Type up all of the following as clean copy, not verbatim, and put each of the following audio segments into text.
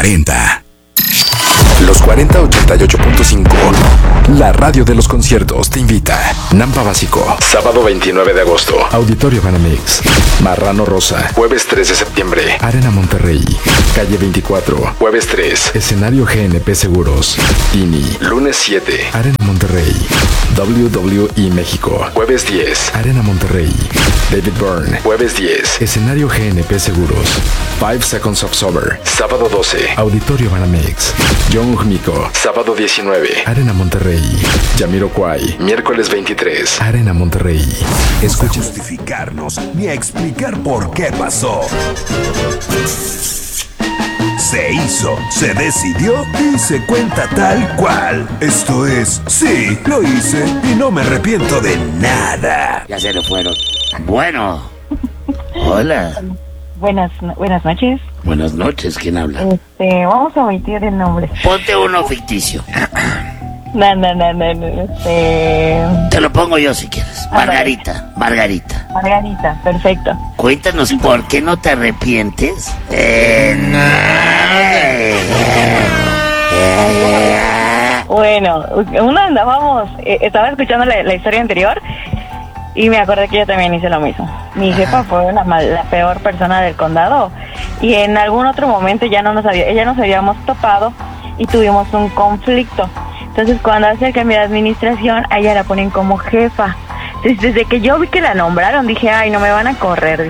40. Los 4088.5, la radio de los conciertos, te invita. Nampa Básico, sábado 29 de agosto, Auditorio Banamex. Marrano Rosa, jueves 3 de septiembre, Arena Monterrey. Calle 24, jueves 3, escenario GNP Seguros. Tini, lunes 7, Arena Monterrey. WWE México, jueves 10, Arena Monterrey. David Byrne, jueves 10, escenario GNP Seguros. 5 Seconds of Sober, sábado 12, Auditorio Banamex. Young Miko, sábado 19, Arena Monterrey. Jamiroquai, miércoles 23, Arena Monterrey. Escucha justificarnos ni a explicar por qué pasó. Se hizo, se decidió y se cuenta tal cual. Esto es, sí, lo hice y no me arrepiento de nada. Ya se lo fueron. Bueno. Hola. Buenas noches. Buenas noches, ¿quién habla? Vamos a omitir el nombre. Ponte uno ficticio. No. Te lo pongo yo si quieres. Margarita, perfecto. Cuéntanos por qué no te arrepientes. Bueno, estaba escuchando la historia anterior y me acordé que yo también hice lo mismo. Mi jefa fue la peor persona del condado y en algún otro momento ella nos habíamos topado y tuvimos un conflicto. Entonces cuando hace el cambio de administración, a ella la ponen como jefa. Entonces desde que yo vi que la nombraron dije, ay, no me van a correr,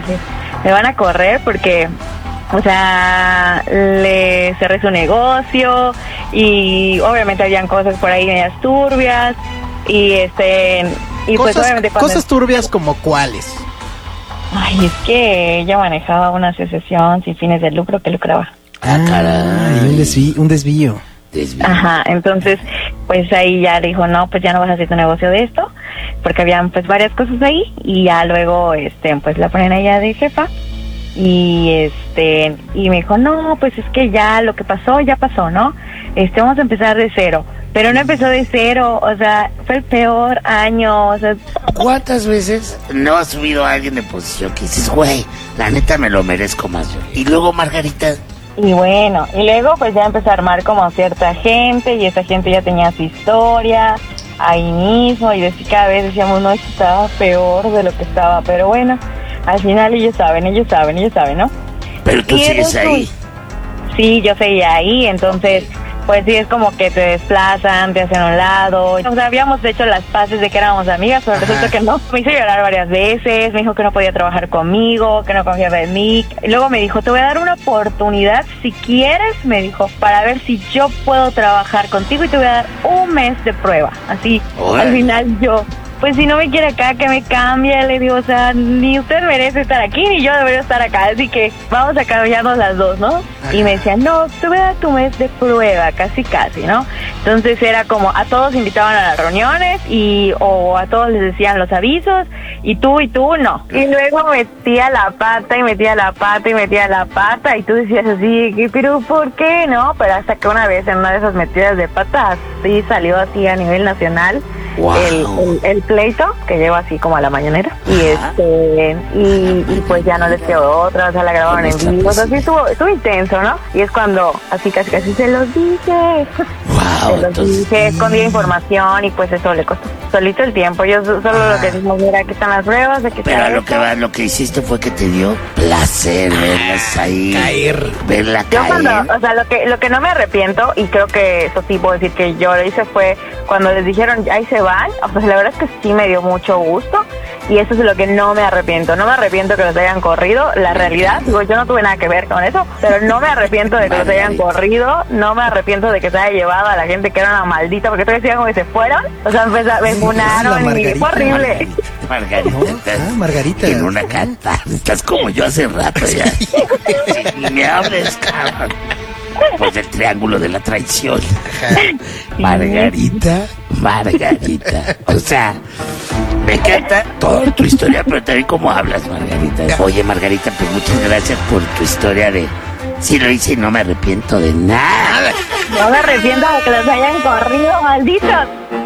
porque, o sea, le cerré su negocio y obviamente habían cosas por ahí medias turbias y pues obviamente cosas turbias como cuáles. Ay, es que ella manejaba una asociación sin fines de lucro que lucraba. Ah, caray. Un desvío. Ajá, entonces pues ahí ya le dijo, no, pues ya no vas a hacer tu negocio de esto, porque habían pues varias cosas ahí y ya luego pues la ponen a ella de jefa y y me dijo, no, pues es que ya lo que pasó, ya pasó, ¿no? Vamos a empezar de cero. Pero no empezó de cero, o sea, fue el peor año, o sea... ¿Cuántas veces no ha subido a alguien de posición que dices, güey, la neta me lo merezco más yo? Y luego, Margarita... Y bueno, y luego pues ya empezó a armar como cierta gente, y esa gente ya tenía su historia ahí mismo, y cada vez decíamos, no, esto estaba peor de lo que estaba, pero bueno, al final ellos saben, ¿no? Pero tú sigues ahí. Sí, yo seguía ahí, entonces... Pues sí, es como que te desplazan, te hacen a un lado. O sea, habíamos hecho las paces de que éramos amigas, pero resulta que no. Me hizo llorar varias veces, me dijo que no podía trabajar conmigo, que no confiaba en mí. Y luego me dijo, te voy a dar una oportunidad, si quieres, me dijo, para ver si yo puedo trabajar contigo y te voy a dar un mes de prueba. Así, al final yo... Pues si no me quiere acá, que me cambie, le digo, o sea, ni usted merece estar aquí, ni yo debería estar acá, así que vamos a cambiarnos las dos, ¿no? Ajá. Y me decía, no, te voy a dar tu mes de prueba, casi, ¿no? Entonces era como, a todos invitaban a las reuniones, o a todos les decían los avisos, y tú, no. Y luego metía la pata, y tú decías así, pero ¿por qué, no? Pero hasta que una vez, en una de esas metidas de pata, sí salió así a nivel nacional, wow. el pleito que lleva así como a la mañanera y pues ya no les quedó otra, o sea, la grabaron en vivo, o sea, sí estuvo intenso, ¿no? Y es cuando así casi se los dije, dije, escondía información y pues eso le costó solito el tiempo. Yo solo lo que dijimos era, aquí están las pruebas, aquí pero está lo que hiciste fue que te dio placer verlas ahí, verla caer. O sea, lo que no me arrepiento, y creo que eso sí puedo decir que yo lo hice, fue cuando les dijeron, ahí se van, pues la verdad es que sí me dio mucho gusto, y eso es lo que no me arrepiento. No me arrepiento que los hayan corrido, la realidad, digo, yo no tuve nada que ver con eso, pero no me arrepiento de que los hayan corrido, no me arrepiento de que se haya llevado a la gente que era una maldita, porque todos decían como que se fueron, o sea, me funaron y fue horrible. Margarita. En una canta, estás como yo hace rato ya. Ni me hables, cabrón. Pues el triángulo de la traición. Margarita. O sea, me encanta toda tu historia, pero también cómo hablas, Margarita. Oye, Margarita, pues muchas gracias por tu historia de... Sí lo hice y no me arrepiento de nada. No me arrepiento de que los hayan corrido, malditos.